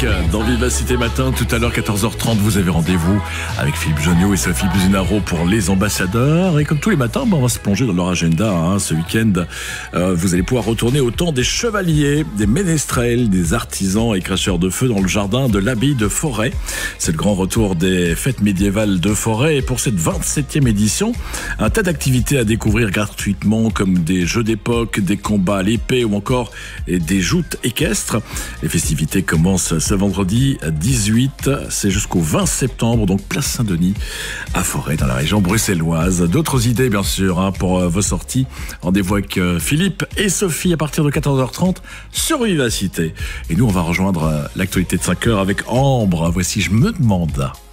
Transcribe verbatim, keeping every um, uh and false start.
musique dans Vivacité Matin. Tout à l'heure, quatorze heures trente, vous avez rendez-vous avec Philippe Jonniot et Sophie Buzinaro pour Les Ambassadeurs. Et comme tous les matins, ben, on va se plonger dans leur agenda. Hein. Ce week-end, euh, vous allez pouvoir retourner au temps des chevaliers, des ménestrels, des artisans et cracheurs de feu dans le jardin de l'abbaye de Forêt. C'est le grand retour des fêtes médiévales de Forêt. Et pour cette vingt-septième édition, un tas d'activités à découvrir gratuitement, comme des jeux d'époque, des combats à l'épée ou encore des joutes équestres. Les festivités commencent ce vendredi dix-huit, c'est jusqu'au vingt septembre, donc place Saint-Denis à Forêt, dans la région bruxelloise. D'autres idées, bien sûr, hein, pour vos sorties. Rendez-vous avec Philippe et Sophie à partir de quatorze heures trente sur Vivacité. Et nous, on va rejoindre l'actualité de cinq heures avec Ambre. Voici Je me demande.